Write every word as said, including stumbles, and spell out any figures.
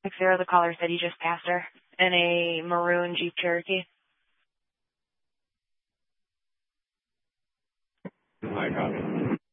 six zero, the caller said he just passed her in a maroon Jeep Cherokee. I copy.